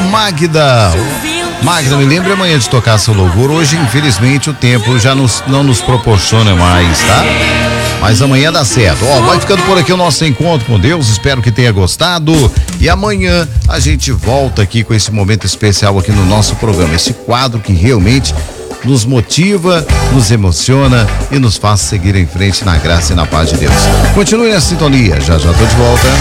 Magda. Magda, me lembre amanhã de tocar seu louvor. Hoje, infelizmente, o tempo já não nos proporciona mais, tá? Mas amanhã dá certo. Vai ficando por aqui o nosso encontro com Deus. Espero que tenha gostado. E amanhã a gente volta aqui com esse momento especial aqui no nosso programa. Esse quadro que realmente nos motiva, nos emociona e nos faz seguir em frente na graça e na paz de Deus. Continue na sintonia. Já tô de volta.